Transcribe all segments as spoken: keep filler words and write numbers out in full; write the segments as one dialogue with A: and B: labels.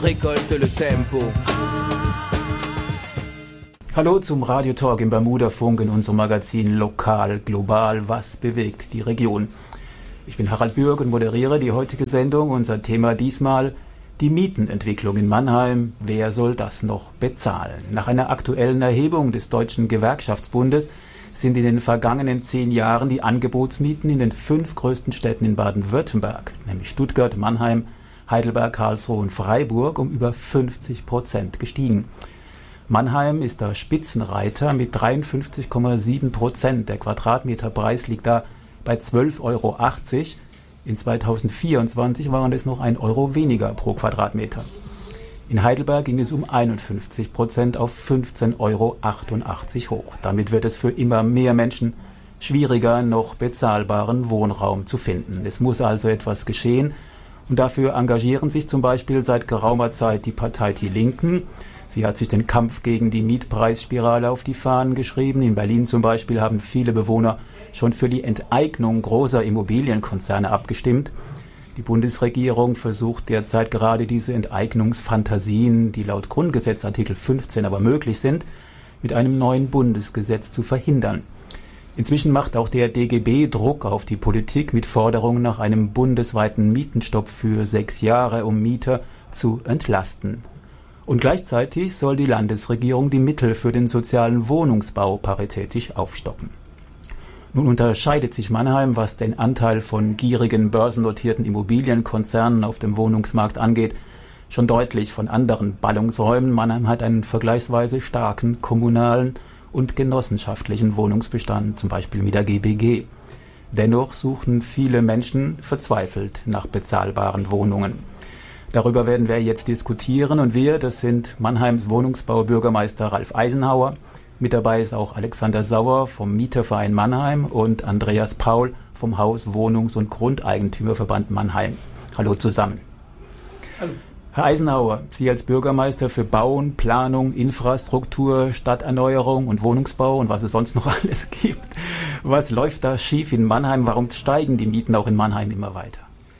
A: récolte le tempo.
B: Hallo zum Radio Talk im Bermuda-Funk in unserem Magazin Lokal, Global, was bewegt die Region. Ich bin Harald Bürg und moderiere die heutige Sendung. Unser Thema diesmal die Mietenentwicklung in Mannheim. Wer soll das noch bezahlen? Nach einer aktuellen Erhebung des Deutschen Gewerkschaftsbundes sind in den vergangenen zehn Jahren die Angebotsmieten in den fünf größten Städten in Baden-Württemberg, nämlich Stuttgart, Mannheim, Heidelberg, Karlsruhe und Freiburg, um über fünfzig Prozent gestiegen. Mannheim ist da Spitzenreiter mit dreiundfünfzig Komma sieben Prozent. Der Quadratmeterpreis liegt da bei zwölf Euro achtzig. In zweitausendvierundzwanzig waren es noch ein Euro weniger pro Quadratmeter. In Heidelberg ging es um einundfünfzig Prozent auf fünfzehn Euro achtundachtzig hoch. Damit wird es für immer mehr Menschen schwieriger, noch bezahlbaren Wohnraum zu finden. Es muss also etwas geschehen. Und dafür engagieren sich zum Beispiel seit geraumer Zeit die Partei Die Linken. Sie hat sich den Kampf gegen die Mietpreisspirale auf die Fahnen geschrieben. In Berlin zum Beispiel haben viele Bewohner schon für die Enteignung großer Immobilienkonzerne abgestimmt. Die Bundesregierung versucht derzeit gerade diese Enteignungsfantasien, die laut Grundgesetz Artikel fünfzehn aber möglich sind, mit einem neuen Bundesgesetz zu verhindern. Inzwischen macht auch der D G B Druck auf die Politik mit Forderungen nach einem bundesweiten Mietenstopp für sechs Jahre, um Mieter zu entlasten. Und gleichzeitig soll die Landesregierung die Mittel für den sozialen Wohnungsbau paritätisch aufstocken. Nun unterscheidet sich Mannheim, was den Anteil von gierigen börsennotierten Immobilienkonzernen auf dem Wohnungsmarkt angeht, schon deutlich von anderen Ballungsräumen. Mannheim hat einen vergleichsweise starken kommunalen und genossenschaftlichen Wohnungsbestand, zum Beispiel mit der G B G. Dennoch suchen viele Menschen verzweifelt nach bezahlbaren Wohnungen. Darüber werden wir jetzt diskutieren und wir, das sind Mannheims Wohnungsbaubürgermeister Ralf Eisenhauer. Mit dabei ist auch Alexander Sauer vom Mieterverein Mannheim und Andreas Paul vom Haus Wohnungs- und Grundeigentümerverband Mannheim. Hallo zusammen. Hallo. Herr Eisenhauer, Sie als Bürgermeister für Bauen, Planung, Infrastruktur, Stadterneuerung und Wohnungsbau und was es sonst noch alles gibt. Was läuft da schief in Mannheim? Warum steigen die Mieten auch in Mannheim immer weiter?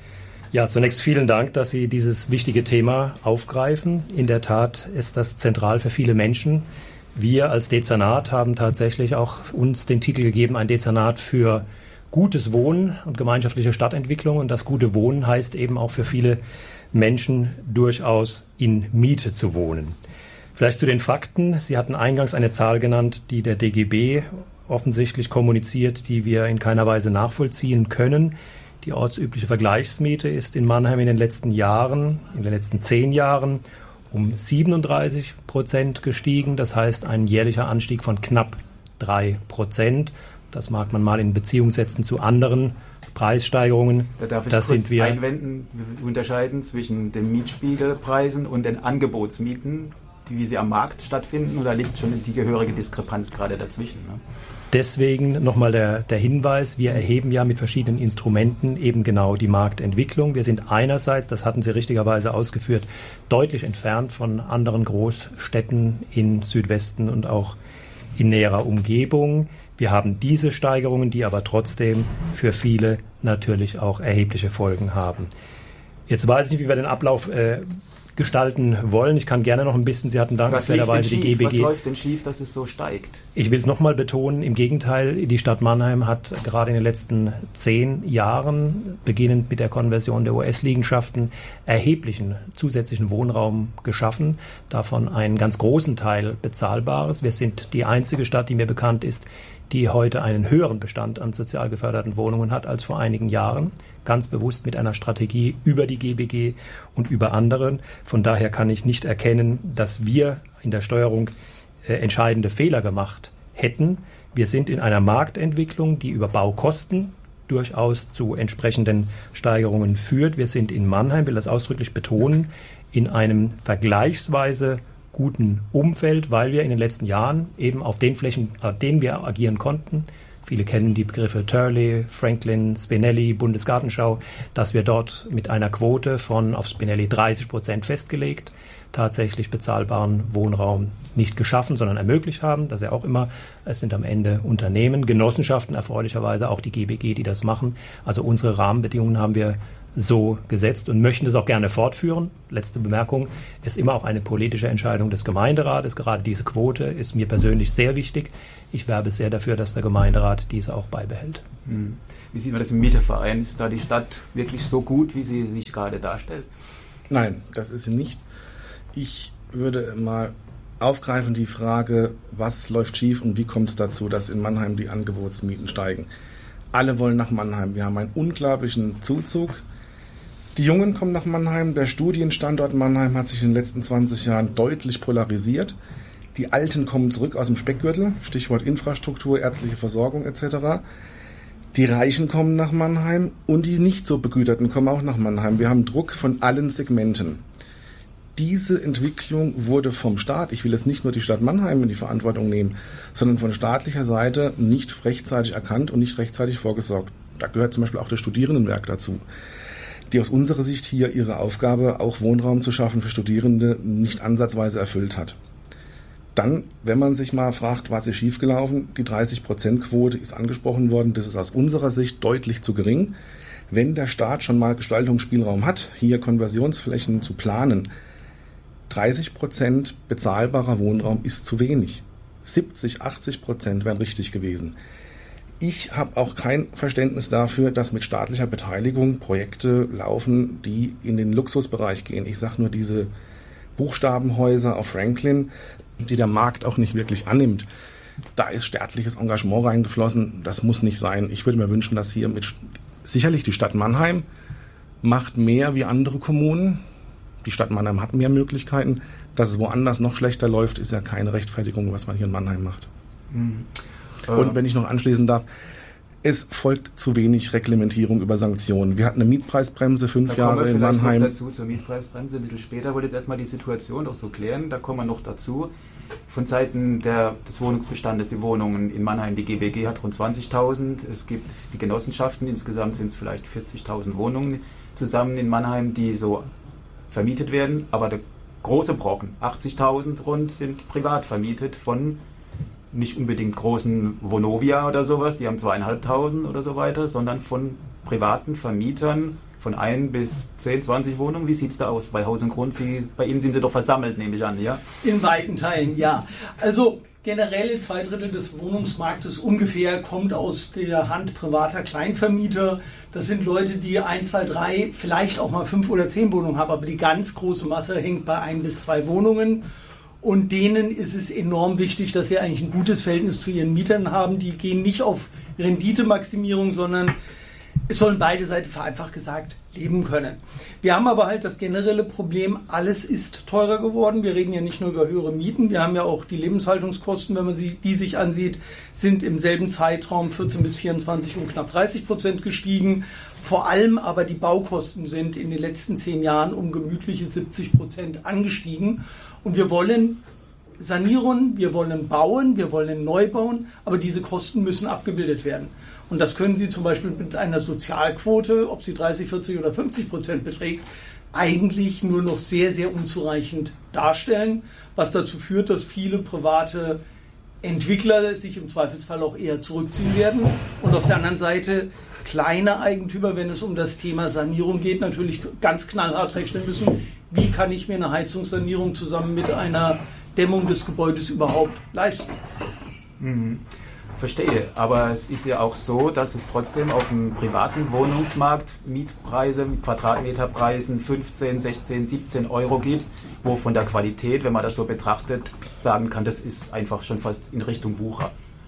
C: Ja, zunächst vielen Dank, dass Sie dieses wichtige Thema aufgreifen. In der Tat ist das zentral für viele Menschen. Wir als Dezernat haben tatsächlich auch uns den Titel gegeben, ein Dezernat für gutes Wohnen und gemeinschaftliche Stadtentwicklung. Und das gute Wohnen heißt eben auch für viele Menschen durchaus in Miete zu wohnen. Vielleicht zu den Fakten. Sie hatten eingangs eine Zahl genannt, die der D G B offensichtlich kommuniziert, die wir in keiner Weise nachvollziehen können. Die ortsübliche Vergleichsmiete ist in Mannheim in den letzten Jahren, in den letzten zehn Jahren um siebenunddreißig Prozent gestiegen. Das heißt, ein jährlicher Anstieg von knapp drei Prozent. Das mag man mal in Beziehung setzen zu anderen Preissteigerungen.
B: Da darf ich
C: das
B: kurz
C: sind wir
B: einwenden, wir unterscheiden zwischen den Mietspiegelpreisen und den Angebotsmieten, die wie sie am Markt stattfinden, oder liegt schon die gehörige Diskrepanz gerade dazwischen? Ne?
C: Deswegen nochmal der, der Hinweis, wir erheben ja mit verschiedenen Instrumenten eben genau die Marktentwicklung. Wir sind einerseits, das hatten Sie richtigerweise ausgeführt, deutlich entfernt von anderen Großstädten in Südwesten und auch in näherer Umgebung. Wir haben diese Steigerungen, die aber trotzdem für viele natürlich auch erhebliche Folgen haben. Jetzt weiß ich nicht, wie wir den Ablauf äh, gestalten wollen. Ich kann gerne noch ein bisschen, Sie hatten dankenswerterweise die G B G.
B: Was läuft denn schief, dass es so steigt?
C: Ich will es nochmal betonen, im Gegenteil, die Stadt Mannheim hat gerade in den letzten zehn Jahren, beginnend mit der Konversion der U S-Liegenschaften, erheblichen zusätzlichen Wohnraum geschaffen, davon einen ganz großen Teil bezahlbares. Wir sind die einzige Stadt, die mir bekannt ist, die heute einen höheren Bestand an sozial geförderten Wohnungen hat als vor einigen Jahren. Ganz bewusst mit einer Strategie über die G B G und über anderen. Von daher kann ich nicht erkennen, dass wir in der Steuerung äh, entscheidende Fehler gemacht hätten. Wir sind in einer Marktentwicklung, die über Baukosten durchaus zu entsprechenden Steigerungen führt. Wir sind in Mannheim, will das ausdrücklich betonen, in einem vergleichsweise guten Umfeld, weil wir in den letzten Jahren eben auf den Flächen, auf denen wir agieren konnten, viele kennen die Begriffe Turley, Franklin, Spinelli, Bundesgartenschau, dass wir dort mit einer Quote von auf Spinelli dreißig Prozent festgelegt, tatsächlich bezahlbaren Wohnraum nicht geschaffen, sondern ermöglicht haben. Das ist ja auch immer, es sind am Ende Unternehmen, Genossenschaften, erfreulicherweise auch die G B G, die das machen. Also unsere Rahmenbedingungen haben wir so gesetzt und möchten das auch gerne fortführen. Letzte Bemerkung, ist immer auch eine politische Entscheidung des Gemeinderates. Gerade diese Quote ist mir persönlich sehr wichtig. Ich werbe sehr dafür, dass der Gemeinderat diese auch beibehält.
B: Wie sieht man das im Mieterverein? Ist da die Stadt wirklich so gut, wie sie sich gerade darstellt?
A: Nein, das ist sie nicht. Ich würde mal aufgreifen die Frage, was läuft schief und wie kommt es dazu, dass in Mannheim die Angebotsmieten steigen. Alle wollen nach Mannheim. Wir haben einen unglaublichen Zuzug. Die Jungen kommen nach Mannheim. Der Studienstandort Mannheim hat sich in den letzten zwanzig Jahren deutlich polarisiert. Die Alten kommen zurück aus dem Speckgürtel, Stichwort Infrastruktur, ärztliche Versorgung et cetera. Die Reichen kommen nach Mannheim und die nicht so Begüterten kommen auch nach Mannheim. Wir haben Druck von allen Segmenten. Diese Entwicklung wurde vom Staat, ich will jetzt nicht nur die Stadt Mannheim in die Verantwortung nehmen, sondern von staatlicher Seite nicht rechtzeitig erkannt und nicht rechtzeitig vorgesorgt. Da gehört zum Beispiel auch das Studierendenwerk dazu, die aus unserer Sicht hier ihre Aufgabe, auch Wohnraum zu schaffen für Studierende, nicht ansatzweise erfüllt hat. Dann, wenn man sich mal fragt, was ist schiefgelaufen, die dreißig Prozent Quote ist angesprochen worden, das ist aus unserer Sicht deutlich zu gering. Wenn der Staat schon mal Gestaltungsspielraum hat, hier Konversionsflächen zu planen, dreißig Prozent bezahlbarer Wohnraum ist zu wenig. siebzig, achtzig Prozent wären richtig gewesen. Ich habe auch kein Verständnis dafür, dass mit staatlicher Beteiligung Projekte laufen, die in den Luxusbereich gehen. Ich sage nur diese Buchstabenhäuser auf Franklin, die der Markt auch nicht wirklich annimmt. Da ist staatliches Engagement reingeflossen. Das muss nicht sein. Ich würde mir wünschen, dass hier mit sicherlich die Stadt Mannheim macht mehr wie andere Kommunen. Die Stadt Mannheim hat mehr Möglichkeiten. Dass es woanders noch schlechter läuft, ist ja keine Rechtfertigung, was man hier in Mannheim macht. Mhm. Und wenn ich noch anschließen darf, es folgt zu wenig Reglementierung über Sanktionen. Wir hatten eine Mietpreisbremse fünf
B: da
A: Jahre in Mannheim.
B: Noch dazu zur Mietpreisbremse ein bisschen später. Ich wollte jetzt erstmal die Situation doch so klären. Da kommen wir noch dazu. Von Seiten der, des Wohnungsbestandes, die Wohnungen in Mannheim, die G B G hat rund zwanzigtausend. Es gibt die Genossenschaften, insgesamt sind es vielleicht vierzigtausend Wohnungen zusammen in Mannheim, die so vermietet werden. Aber der große Brocken, achtzigtausend rund, sind privat vermietet von nicht unbedingt großen Vonovia oder sowas, die haben zweieinhalbtausend oder so weiter, sondern von privaten Vermietern von ein bis zehn, zwanzig Wohnungen. Wie sieht es da aus bei Haus und Grund? Sie, bei Ihnen sind Sie doch versammelt, nehme ich an, ja?
D: In weiten Teilen, ja. Also generell zwei Drittel des Wohnungsmarktes ungefähr kommt aus der Hand privater Kleinvermieter. Das sind Leute, die ein, zwei, drei, vielleicht auch mal fünf oder zehn Wohnungen haben, aber die ganz große Masse hängt bei ein bis zwei Wohnungen. Und denen ist es enorm wichtig, dass sie eigentlich ein gutes Verhältnis zu ihren Mietern haben. Die gehen nicht auf Renditemaximierung, sondern es sollen beide Seiten vereinfacht gesagt leben können. Wir haben aber halt das generelle Problem, alles ist teurer geworden. Wir reden ja nicht nur über höhere Mieten, wir haben ja auch die Lebenshaltungskosten, wenn man sie, die sich ansieht, sind im selben Zeitraum vierzehn bis vierundzwanzig um knapp dreißig Prozent gestiegen. Vor allem aber die Baukosten sind in den letzten zehn Jahren um gemütliche siebzig Prozent angestiegen. Und wir wollen sanieren, wir wollen bauen, wir wollen neu bauen, aber diese Kosten müssen abgebildet werden. Und das können Sie zum Beispiel mit einer Sozialquote, ob sie dreißig, vierzig oder fünfzig Prozent beträgt, eigentlich nur noch sehr, sehr unzureichend darstellen, was dazu führt, dass viele private Entwickler sich im Zweifelsfall auch eher zurückziehen werden. Und auf der anderen Seite kleine Eigentümer, wenn es um das Thema Sanierung geht, natürlich ganz knallhart rechnen müssen, wie kann ich mir eine Heizungssanierung zusammen mit einer Dämmung des Gebäudes überhaupt leisten.
B: Mhm. Verstehe, aber es ist ja auch so, dass es trotzdem auf dem privaten Wohnungsmarkt Mietpreise mit Quadratmeterpreisen fünfzehn, sechzehn, siebzehn Euro gibt, wo von der Qualität, wenn man das so betrachtet, sagen kann, das ist einfach schon fast in Richtung Wucher.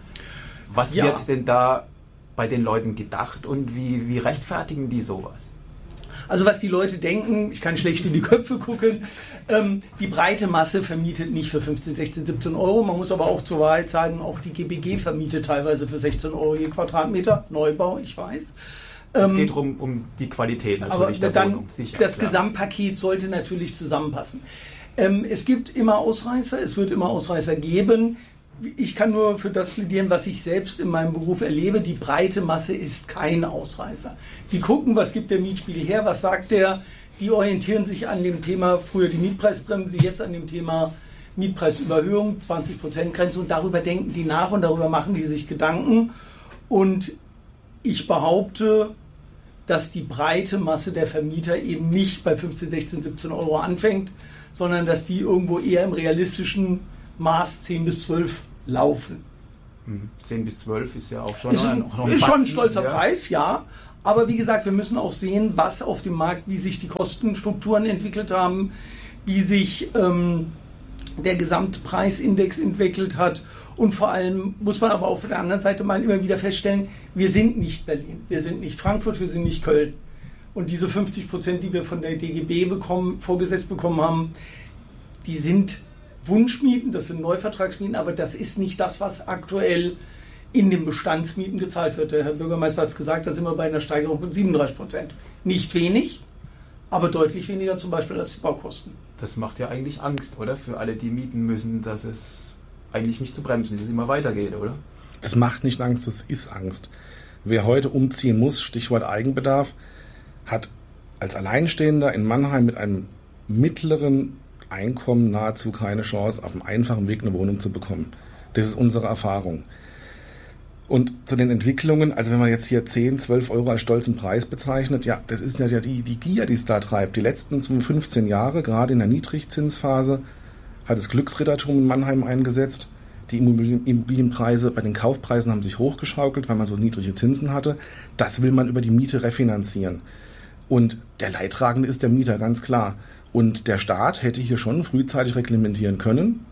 B: Was ja. wird denn da bei den Leuten gedacht und wie, wie rechtfertigen die sowas?
D: Also was die Leute denken, ich kann schlecht in die Köpfe gucken, ähm, die breite Masse vermietet nicht für fünfzehn, sechzehn, siebzehn Euro. Man muss aber auch zur Wahrheit sagen, auch die G B G vermietet teilweise für sechzehn Euro je Quadratmeter. Neubau, ich weiß.
B: Es ähm, geht um, um die Qualität natürlich
D: aber
B: der
D: dann
B: Wohnung. Sicher,
D: das
B: klar.
D: Gesamtpaket sollte natürlich zusammenpassen. Ähm, es gibt immer Ausreißer, es wird immer Ausreißer geben. Ich kann nur für das plädieren, was ich selbst in meinem Beruf erlebe. Die breite Masse ist kein Ausreißer. Die gucken, was gibt der Mietspiegel her, was sagt der. Die orientieren sich an dem Thema, früher die Mietpreisbremse, jetzt an dem Thema Mietpreisüberhöhung, zwanzig Prozent Grenze. Und darüber denken die nach und darüber machen die sich Gedanken. Und ich behaupte, dass die breite Masse der Vermieter eben nicht bei fünfzehn, sechzehn, siebzehn Euro anfängt, sondern dass die irgendwo eher im realistischen Maß zehn bis zwölf laufen.
B: zehn bis zwölf ist ja auch schon,
D: ist ein,
B: noch ein,
D: ist schon ein stolzer
B: ja.
D: Preis, ja. Aber wie gesagt, wir müssen auch sehen, was auf dem Markt, wie sich die Kostenstrukturen entwickelt haben, wie sich ähm, der Gesamtpreisindex entwickelt hat. Und vor allem muss man aber auf der anderen Seite mal immer wieder feststellen, wir sind nicht Berlin, wir sind nicht Frankfurt, wir sind nicht Köln. Und diese fünfzig Prozent, die wir von der D G B bekommen, vorgesetzt bekommen haben, die sind Wunschmieten, das sind Neuvertragsmieten, aber das ist nicht das, was aktuell in den Bestandsmieten gezahlt wird. Der Herr Bürgermeister hat es gesagt, da sind wir bei einer Steigerung von siebenunddreißig Prozent. Nicht wenig, aber deutlich weniger zum Beispiel als die Baukosten.
B: Das macht ja eigentlich Angst, oder? Für alle, die mieten müssen, dass es eigentlich nicht zu bremsen, dass es immer weitergeht, oder?
A: Es macht nicht Angst, es ist Angst. Wer heute umziehen muss, Stichwort Eigenbedarf, hat als Alleinstehender in Mannheim mit einem mittleren Einkommen nahezu keine Chance, auf einem einfachen Weg eine Wohnung zu bekommen. Das ist unsere Erfahrung. Und zu den Entwicklungen, also wenn man jetzt hier zehn, zwölf Euro als stolzen Preis bezeichnet, ja, das ist ja die, die Gier, die es da treibt. Die letzten fünfzehn Jahre, gerade in der Niedrigzinsphase, hat das Glücksrittertum in Mannheim eingesetzt. Die Immobilien, Immobilienpreise bei den Kaufpreisen haben sich hochgeschaukelt, weil man so niedrige Zinsen hatte. Das will man über die Miete refinanzieren. Und der Leidtragende ist der Mieter, ganz klar. Und der Staat hätte hier schon frühzeitig reglementieren können.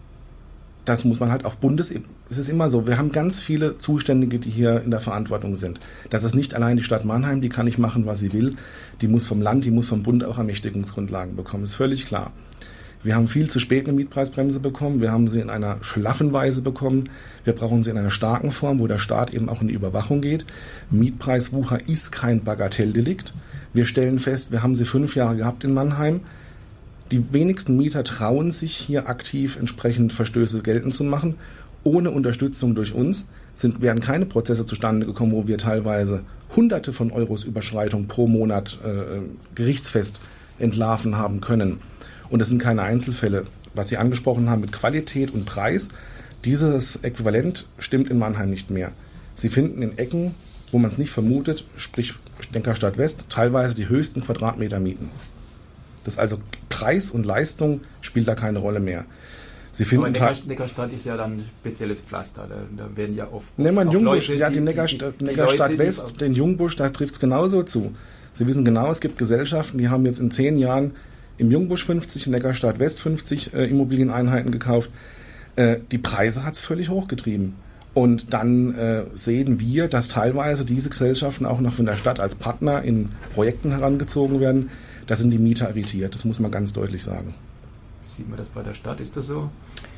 A: Das muss man halt auf Bundesebene. Es ist immer so, wir haben ganz viele Zuständige, die hier in der Verantwortung sind. Das ist nicht allein die Stadt Mannheim, die kann nicht machen, was sie will. Die muss vom Land, die muss vom Bund auch Ermächtigungsgrundlagen bekommen. Ist völlig klar. Wir haben viel zu spät eine Mietpreisbremse bekommen. Wir haben sie in einer schlaffen Weise bekommen. Wir brauchen sie in einer starken Form, wo der Staat eben auch in die Überwachung geht. Mietpreiswucher ist kein Bagatelldelikt. Wir stellen fest, wir haben sie fünf Jahre gehabt in Mannheim. Die wenigsten Mieter trauen sich, hier aktiv entsprechend Verstöße geltend zu machen. Ohne Unterstützung durch uns sind, wären keine Prozesse zustande gekommen, wo wir teilweise Hunderte von Euros Überschreitung pro Monat äh, gerichtsfest entlarven haben können. Und das sind keine Einzelfälle. Was Sie angesprochen haben mit Qualität und Preis, dieses Äquivalent stimmt in Mannheim nicht mehr. Sie finden in Ecken, wo man es nicht vermutet, sprich Neckarstadt West, teilweise die höchsten Quadratmetermieten. Das ist also Preis und Leistung spielt da keine Rolle mehr. Sie finden
B: Aber Neckar, Neckarstadt ist ja dann ein spezielles Pflaster. Da, da werden ja oft.
A: Nehmen wir den Jungbusch, ja, die, die Neckarstadt, die, die Neckarstadt Leute, West, den Jungbusch, da trifft es genauso zu. Sie wissen genau, es gibt Gesellschaften, die haben jetzt in zehn Jahren im Jungbusch fünfzig, in Neckarstadt West fünfzig äh, Immobilieneinheiten gekauft. Äh, die Preise hat es völlig hochgetrieben. Und dann äh, sehen wir, dass teilweise diese Gesellschaften auch noch von der Stadt als Partner in Projekten herangezogen werden. Da sind die Mieter irritiert, das muss man ganz deutlich sagen.
B: Sieht man das bei der Stadt, ist das so?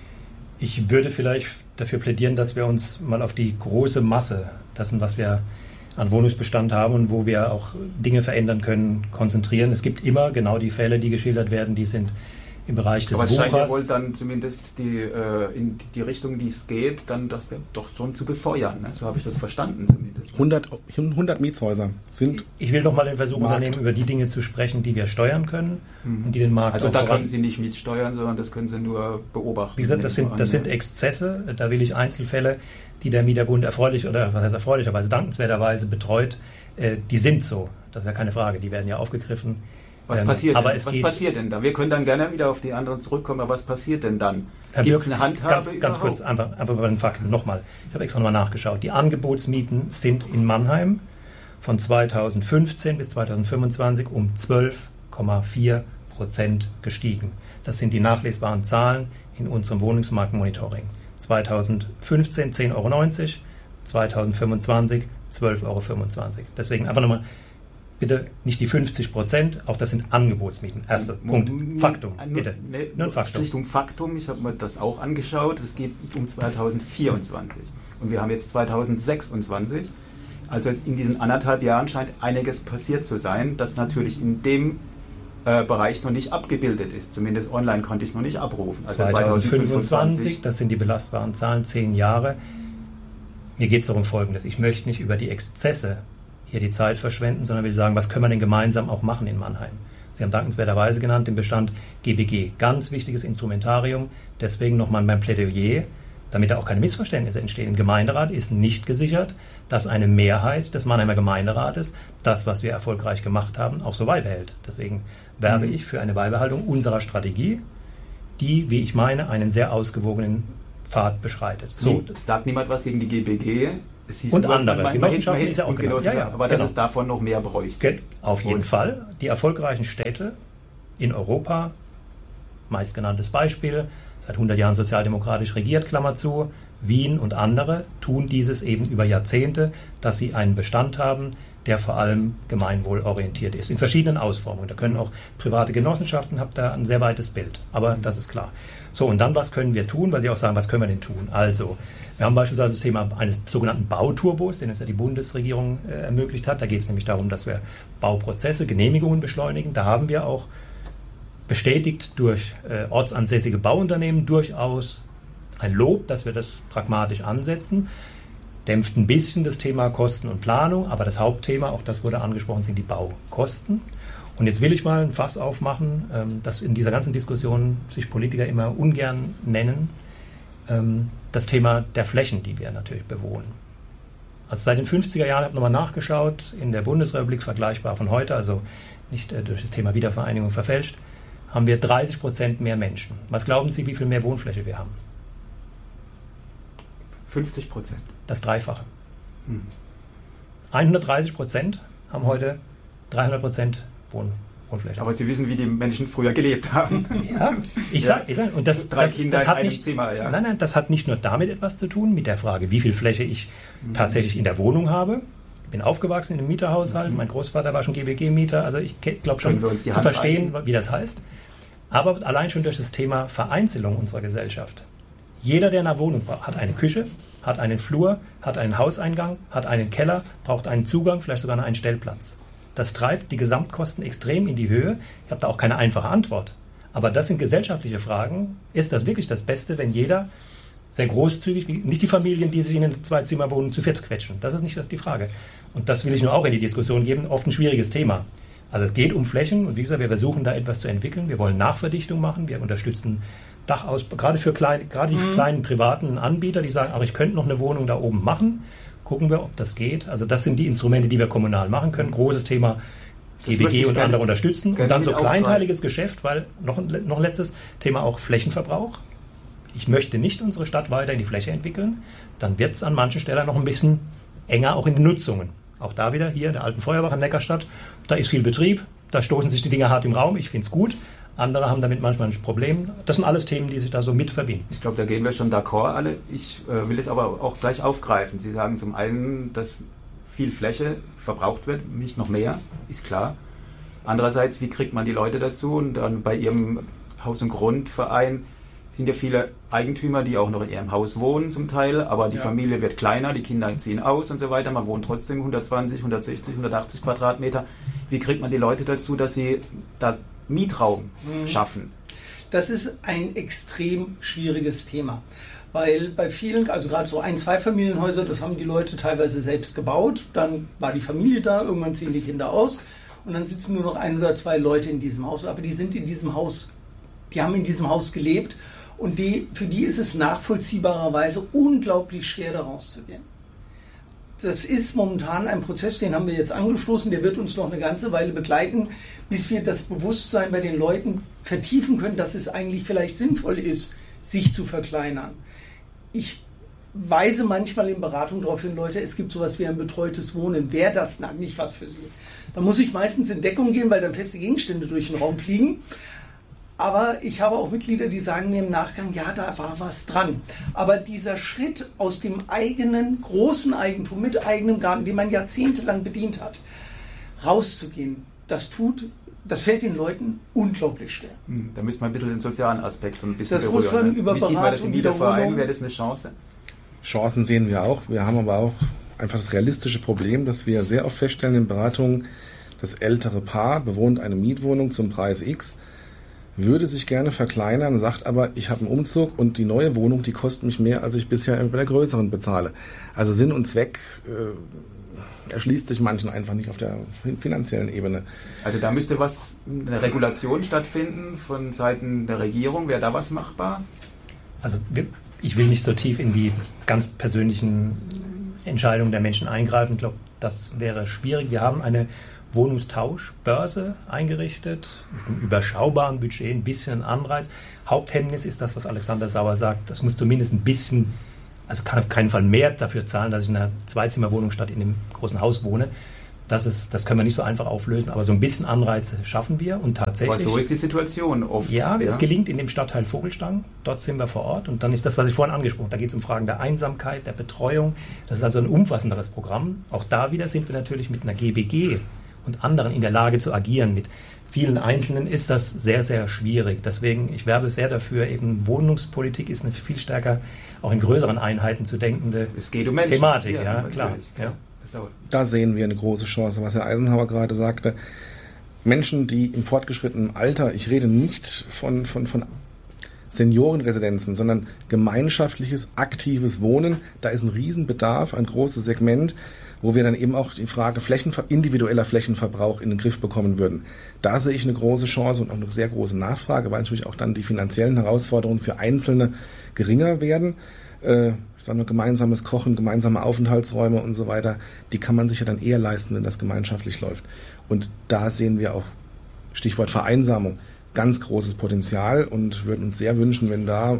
C: Ich würde vielleicht dafür plädieren, dass wir uns mal auf die große Masse dessen, was wir an Wohnungsbestand haben und wo wir auch Dinge verändern können, konzentrieren. Es gibt immer genau die Fälle, die geschildert werden, die sind im Bereich des
B: Aber es
C: Wuchers.
B: scheint ja wohl dann zumindest die, äh, in die Richtung, die es geht, dann das doch schon zu befeuern. Ne? So habe ich das verstanden zumindest.
A: hundert, hundert Mietshäuser sind.
C: Ich will noch mal den Versuch
A: Markt.
C: unternehmen, über die Dinge zu sprechen, die wir steuern können mhm. und die den Markt
B: Also
C: auch
B: da
C: voran-
B: können Sie nicht mitsteuern, sondern das können Sie nur beobachten.
C: Wie gesagt, das sind, das sind Exzesse, da will ich Einzelfälle, die der Mieterbund erfreulich oder was heißt erfreulicherweise, dankenswerterweise betreut, äh, die sind so. Das ist ja keine Frage, die werden ja aufgegriffen.
B: Was
C: Ähm,
B: passiert
C: aber
B: denn?
C: es
B: Was
C: geht-
B: passiert denn da? Wir können dann gerne wieder auf die anderen zurückkommen, aber was passiert denn dann?
C: Herr
B: Gibt es
C: Bürg,
B: eine Handhabe
C: ganz, ganz
B: überhaupt?
C: kurz, einfach, einfach bei den Fakten nochmal. Ich habe extra nochmal nachgeschaut. Die Angebotsmieten sind in Mannheim von zweitausendfünfzehn bis zweitausendfünfundzwanzig um zwölf Komma vier Prozent gestiegen. Das sind die nachlesbaren Zahlen in unserem Wohnungsmarktmonitoring. zweitausendfünfzehn zehn Euro neunzig, zweitausendfünfundzwanzig zwölf Euro fünfundzwanzig. Deswegen einfach nochmal, bitte nicht die fünfzig Prozent, auch das sind Angebotsmieten. Erster Punkt. Faktum, bitte.
B: Ne,
C: Nur ein Faktum.
B: Richtung Faktum, ich habe mir das auch angeschaut, es geht um zweitausendvierundzwanzig und wir haben jetzt zweitausendsechsundzwanzig. Also in diesen anderthalb Jahren scheint einiges passiert zu sein, das natürlich in dem äh, Bereich noch nicht abgebildet ist. Zumindest online konnte ich es noch nicht abrufen. Also
C: zweitausendfünfundzwanzig, das sind die belastbaren Zahlen, zehn Jahre. Mir geht es darum Folgendes. Ich möchte nicht über die Exzesse hier die Zeit verschwenden, sondern will sagen, was können wir denn gemeinsam auch machen in Mannheim? Sie haben dankenswerterweise genannt den Bestand G B G. Ganz wichtiges Instrumentarium. Deswegen nochmal mein Plädoyer. damit da auch keine Missverständnisse entstehen. Im Gemeinderat ist nicht gesichert, dass eine Mehrheit des Mannheimer Gemeinderates das, was wir erfolgreich gemacht haben, auch so beibehält. Deswegen werbe ich für eine Beibehaltung unserer Strategie, die, wie ich meine, einen sehr ausgewogenen Pfad beschreitet.
B: So, es sagt niemand was gegen die G B G. Es hieß
C: und
B: nur,
C: andere.
B: Man,
C: die Machenschaften ist ja auch
B: genau,
C: genau. Ja, ja,
B: aber
C: genau.
B: dass es davon noch mehr bräuchte.
C: Auf jeden
B: und
C: Fall. Die erfolgreichen Städte in Europa, meistgenanntes Beispiel, seit hundert Jahren sozialdemokratisch regiert, Klammer zu, Wien und andere, tun dieses eben über Jahrzehnte, dass sie einen Bestand haben, der vor allem gemeinwohlorientiert ist, in verschiedenen Ausformungen. Da können auch private Genossenschaften, habt da ein sehr weites Bild, aber das ist klar. So, und dann, was können wir tun? Weil Sie auch sagen, was können wir denn tun? Also, wir haben beispielsweise das Thema eines sogenannten Bauturbos, den es ja die Bundesregierung äh, ermöglicht hat. Da geht es nämlich darum, dass wir Bauprozesse, Genehmigungen beschleunigen. Da haben wir auch bestätigt durch äh, ortsansässige Bauunternehmen durchaus ein Lob, dass wir das pragmatisch ansetzen. Dämpft ein bisschen das Thema Kosten und Planung, aber das Hauptthema, auch das wurde angesprochen, sind die Baukosten. Und jetzt will ich mal ein Fass aufmachen, ähm, das in dieser ganzen Diskussion sich Politiker immer ungern nennen, ähm, das Thema der Flächen, die wir natürlich bewohnen. Also seit den fünfziger Jahren, ich habe nochmal nachgeschaut, in der Bundesrepublik, vergleichbar von heute, also nicht äh, durch das Thema Wiedervereinigung verfälscht, haben wir dreißig Prozent mehr Menschen. Was glauben Sie, wie viel mehr Wohnfläche wir haben?
B: fünfzig Prozent.
C: Das Dreifache. Hm. hundertdreißig Prozent haben heute dreihundert Prozent Wohn Wohnfläche.
B: Aber Sie wissen, wie die Menschen früher gelebt haben.
C: Ja, ich sage, ja. sag, und das,
B: Drei
C: das,
B: Kinder
C: das
B: in
C: hat
B: einem
C: nicht,
B: Zimmer, ja.
C: Nein, nein, das hat nicht nur damit etwas zu tun, mit der Frage, wie viel Fläche ich mhm. tatsächlich in der Wohnung habe. Ich bin aufgewachsen in einem Mieterhaushalt, mhm. mein Großvater war schon G B G-Mieter, also ich glaube schon zu Hand verstehen, reichen? Wie das heißt. Aber allein schon durch das Thema Vereinzelung unserer Gesellschaft. Jeder, der eine Wohnung braucht, hat eine Küche, hat einen Flur, hat einen Hauseingang, hat einen Keller, braucht einen Zugang, vielleicht sogar einen Stellplatz. Das treibt die Gesamtkosten extrem in die Höhe. Ich habe da auch keine einfache Antwort. Aber das sind gesellschaftliche Fragen. Ist das wirklich das Beste, wenn jeder sehr großzügig, wie, nicht die Familien, die sich in eine Zwei-Zimmer-Wohnung zu viert quetschen. Das ist nicht das die Frage. Und das will ich nur auch in die Diskussion geben. Oft ein schwieriges Thema. Also es geht um Flächen und wie gesagt, wir versuchen da etwas zu entwickeln. Wir wollen Nachverdichtung machen. Wir unterstützen Dachaus, gerade für, klein, gerade die mhm. kleinen privaten Anbieter, die sagen, aber ich könnte noch eine Wohnung da oben machen. Gucken wir, ob das geht. Also das sind die Instrumente, die wir kommunal machen können. Großes Thema G B G und gerne, andere unterstützen. Und dann so kleinteiliges Geschäft, weil noch ein, noch ein letztes Thema auch Flächenverbrauch. Ich möchte nicht unsere Stadt weiter in die Fläche entwickeln. Dann wird es an manchen Stellen noch ein bisschen enger, auch in den Nutzungen. Auch da wieder hier in der alten Feuerbach in Neckarstadt. Da ist viel Betrieb. Da stoßen sich die Dinge hart im Raum. Ich finde es gut. Andere haben damit manchmal ein Problem. Das sind alles Themen, die sich da so mit verbinden.
B: Ich glaube, da gehen wir schon d'accord alle. Ich äh, will es aber auch gleich aufgreifen. Sie sagen zum einen, dass viel Fläche verbraucht wird, nicht noch mehr, ist klar. Andererseits, wie kriegt man die Leute dazu? Und dann bei Ihrem Haus- und Grundverein sind ja viele Eigentümer, die auch noch in ihrem Haus wohnen zum Teil, aber die ja. Familie wird kleiner, die Kinder ziehen aus und so weiter. Man wohnt trotzdem hundertzwanzig, hundertsechzig, hundertachtzig Quadratmeter. Wie kriegt man die Leute dazu, dass sie da Mietraum mhm. schaffen?
D: Das ist ein extrem schwieriges Thema, weil bei vielen, also gerade so ein-, Zweifamilienhäuser, das haben die Leute teilweise selbst gebaut, dann war die Familie da, irgendwann ziehen die Kinder aus und dann sitzen nur noch ein oder zwei Leute in diesem Haus, aber die sind in diesem Haus, die haben in diesem Haus gelebt und die, für die ist es nachvollziehbarerweise unglaublich schwer, da rauszugehen. Das ist momentan ein Prozess, den haben wir jetzt angestoßen, der wird uns noch eine ganze Weile begleiten, bis wir das Bewusstsein bei den Leuten vertiefen können, dass es eigentlich vielleicht sinnvoll ist, sich zu verkleinern. Ich weise manchmal in Beratung darauf hin, Leute, es gibt sowas wie ein betreutes Wohnen. Wäre das nicht was für Sie? Da muss ich meistens in Deckung gehen, weil dann feste Gegenstände durch den Raum fliegen. Aber ich habe auch Mitglieder, die sagen mir im Nachgang, ja, da war was dran. Aber dieser Schritt aus dem eigenen, großen Eigentum, mit eigenem Garten, den man jahrzehntelang bedient hat, rauszugehen, das tut, das fällt den Leuten unglaublich schwer.
B: Da müsste man ein bisschen den sozialen Aspekt so ein bisschen
D: das berühren. Muss man über
B: Wie sieht man das im Wiederverein? Wäre das eine Chance?
A: Chancen sehen wir auch. Wir haben aber auch einfach das realistische Problem, dass wir sehr oft feststellen in Beratungen, das ältere Paar bewohnt eine Mietwohnung zum Preis X, würde sich gerne verkleinern, sagt aber, ich habe einen Umzug und die neue Wohnung, die kostet mich mehr, als ich bisher bei der größeren bezahle. Also Sinn und Zweck äh, erschließt sich manchen einfach nicht auf der finanziellen Ebene.
B: Also da müsste was, eine Regulation stattfinden von Seiten der Regierung. Wäre da was machbar?
C: Also wir, ich will nicht so tief in die ganz persönlichen Entscheidungen der Menschen eingreifen. Ich glaube, das wäre schwierig. Wir haben eine Wohnungstauschbörse eingerichtet, mit einem überschaubaren Budget, ein bisschen Anreiz. Haupthemmnis ist das, was Alexander Sauer sagt. Das muss zumindest ein bisschen, also kann auf keinen Fall mehr dafür zahlen, dass ich in einer Zweizimmerwohnung statt in einem großen Haus wohne. Das, ist, das können wir nicht so einfach auflösen, aber so ein bisschen Anreize schaffen wir und tatsächlich...
B: Aber so ist die Situation oft.
C: Ja,
B: ja,
C: es gelingt in dem Stadtteil Vogelstang, dort sind wir vor Ort und dann ist das, was ich vorhin angesprochen habe, da geht es um Fragen der Einsamkeit, der Betreuung, das ist also ein umfassenderes Programm. Auch da wieder sind wir natürlich mit einer G B G und anderen in der Lage zu agieren. Mit vielen Einzelnen ist das sehr, sehr schwierig. Deswegen, ich werbe sehr dafür, eben Wohnungspolitik ist eine viel stärker auch in größeren Einheiten zu denkende
B: es geht um Menschen.
C: Thematik.
B: Ja,
C: ja klar. Ja.
A: Da sehen wir eine große Chance, was Herr Eisenhower gerade sagte. Menschen, die im fortgeschrittenen Alter, ich rede nicht von, von, von Seniorenresidenzen, sondern gemeinschaftliches, aktives Wohnen, da ist ein Riesenbedarf, ein großes Segment, wo wir dann eben auch die Frage Flächenver- individueller Flächenverbrauch in den Griff bekommen würden. Da sehe ich eine große Chance und auch eine sehr große Nachfrage, weil natürlich auch dann die finanziellen Herausforderungen für Einzelne geringer werden. Äh, ich sage nur gemeinsames Kochen, gemeinsame Aufenthaltsräume und so weiter, die kann man sich ja dann eher leisten, wenn das gemeinschaftlich läuft. Und da sehen wir auch, Stichwort Vereinsamung, ganz großes Potenzial und würden uns sehr wünschen, wenn da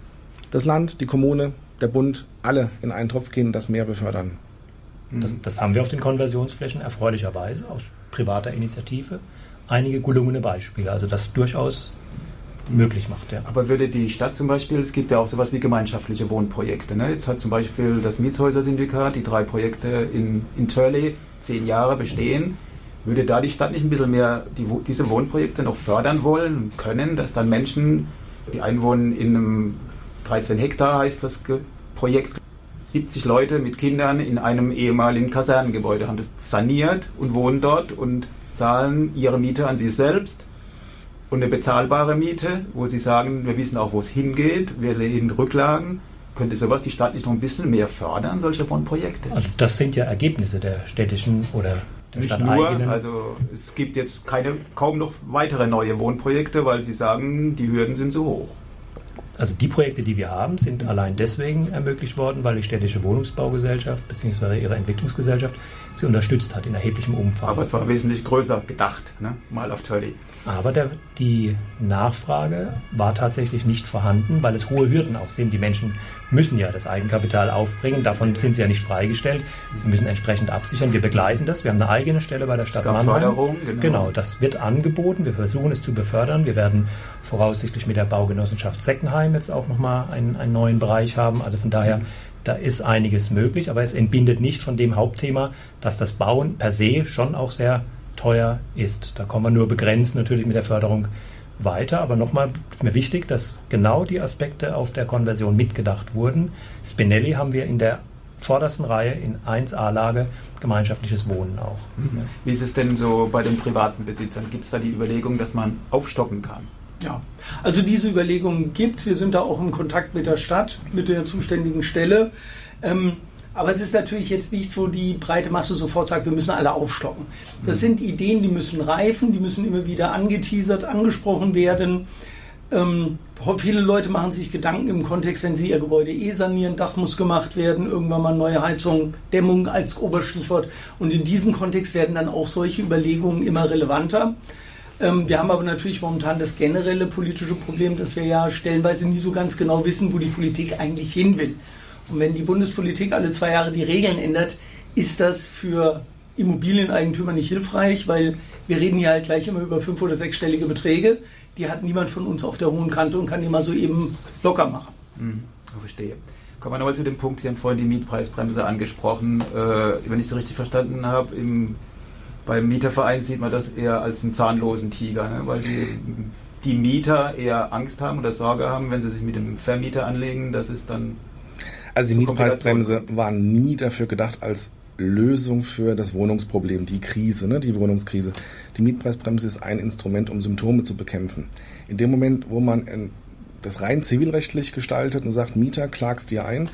A: das Land, die Kommune, der Bund, alle in einen Topf gehen und das mehr befördern.
C: Das, das haben wir auf den Konversionsflächen erfreulicherweise aus privater Initiative. Einige gelungene Beispiele, also das durchaus möglich macht. Ja.
B: Aber würde die Stadt zum Beispiel, es gibt ja auch sowas wie gemeinschaftliche Wohnprojekte. Ne? Jetzt hat zum Beispiel das Mietshäuser-Syndikat die drei Projekte in, in Törle zehn Jahre bestehen. Würde da die Stadt nicht ein bisschen mehr die, diese Wohnprojekte noch fördern wollen und können, dass dann Menschen, die einwohnen in einem dreizehn Hektar heißt das Projekt, siebzig Leute mit Kindern in einem ehemaligen Kasernengebäude haben das saniert und wohnen dort und zahlen ihre Miete an sich selbst und eine bezahlbare Miete, wo sie sagen, wir wissen auch, wo es hingeht, wir legen Rücklagen. Könnte sowas die Stadt nicht noch ein bisschen mehr fördern, solche Wohnprojekte?
C: Also das sind ja Ergebnisse der städtischen oder der
B: nicht
C: stadteigenen.
B: Nur, also es gibt jetzt keine, kaum noch weitere neue Wohnprojekte, weil sie sagen, die Hürden sind so hoch.
C: Also die Projekte, die wir haben, sind allein deswegen ermöglicht worden, weil die städtische Wohnungsbaugesellschaft bzw. ihre Entwicklungsgesellschaft sie unterstützt hat in erheblichem Umfang.
B: Aber es war wesentlich größer gedacht, ne? Mal auf Törle.
C: Aber der, die Nachfrage war tatsächlich nicht vorhanden, weil es hohe Hürden auch sind. Die Menschen müssen ja das Eigenkapital aufbringen, davon sind sie ja nicht freigestellt. Sie müssen entsprechend absichern. Wir begleiten das. Wir haben eine eigene Stelle bei der Stadt Mannheim.
B: Förderung, genau.
C: Genau, das wird angeboten. Wir versuchen es zu befördern. Wir werden voraussichtlich mit der Baugenossenschaft Seckenheim jetzt auch nochmal einen, einen neuen Bereich haben. Also von daher, da ist einiges möglich, aber es entbindet nicht von dem Hauptthema, dass das Bauen per se schon auch sehr teuer ist. Da kommen wir nur begrenzt natürlich mit der Förderung weiter. Aber nochmal ist mir wichtig, dass genau die Aspekte auf der Konversion mitgedacht wurden. Spinelli haben wir in der vordersten Reihe in eins A-Lage gemeinschaftliches Wohnen auch.
B: Mhm. Wie ist es denn so bei den privaten Besitzern? Gibt es da die Überlegung, dass man aufstocken kann?
D: Ja, also diese Überlegungen gibt es. Wir sind da auch im Kontakt mit der Stadt, mit der zuständigen Stelle. Ähm, aber es ist natürlich jetzt nichts, wo die breite Masse sofort sagt, wir müssen alle aufstocken. Das sind Ideen, die müssen reifen, die müssen immer wieder angeteasert, angesprochen werden. Ähm, viele Leute machen sich Gedanken im Kontext, wenn sie ihr Gebäude eh sanieren, Dach muss gemacht werden, irgendwann mal neue Heizung, Dämmung als Oberstichwort. Und in diesem Kontext werden dann auch solche Überlegungen immer relevanter. Ähm, wir haben aber natürlich momentan das generelle politische Problem, dass wir ja stellenweise nie so ganz genau wissen, wo die Politik eigentlich hin will. Und wenn die Bundespolitik alle zwei Jahre die Regeln ändert, ist das für Immobilieneigentümer nicht hilfreich, weil wir reden hier halt gleich immer über fünf- oder sechsstellige Beträge. Die hat niemand von uns auf der hohen Kante und kann die mal so eben locker machen.
B: Hm, ich verstehe. Kommen wir nochmal zu dem Punkt, Sie haben vorhin die Mietpreisbremse angesprochen. Äh, wenn ich es richtig verstanden habe, im, beim Mieterverein sieht man das eher als einen zahnlosen Tiger, ne? Weil die, die Mieter eher Angst haben oder Sorge haben, wenn sie sich mit dem Vermieter anlegen, dass es dann...
A: Also die Mietpreisbremse war nie dafür gedacht als Lösung für das Wohnungsproblem, die Krise, ne, die Wohnungskrise. Die Mietpreisbremse ist ein Instrument, um Symptome zu bekämpfen. In dem Moment, wo man das rein zivilrechtlich gestaltet und sagt, Mieter, klagst dir ein,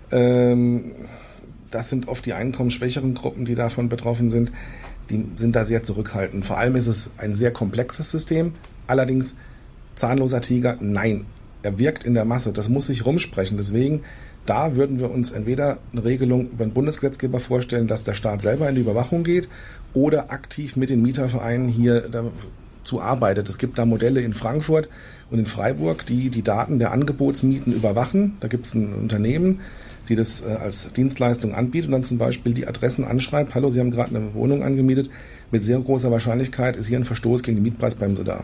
A: ähm, das sind oft die einkommensschwächeren Gruppen, die davon betroffen sind, die sind da sehr zurückhaltend. Vor allem ist es ein sehr komplexes System, allerdings zahnloser Tiger, nein. er wirkt in der Masse. Das muss sich rumsprechen. Deswegen, da würden wir uns entweder eine Regelung über den Bundesgesetzgeber vorstellen, dass der Staat selber in die Überwachung geht oder aktiv mit den Mietervereinen hier dazu arbeitet. Es gibt da Modelle in Frankfurt und in Freiburg, die die Daten der Angebotsmieten überwachen. Da gibt es ein Unternehmen, die das äh, als Dienstleistung anbietet und dann zum Beispiel die Adressen anschreibt, hallo, Sie haben gerade eine Wohnung angemietet, mit sehr großer Wahrscheinlichkeit ist hier ein Verstoß gegen die Mietpreisbremse da.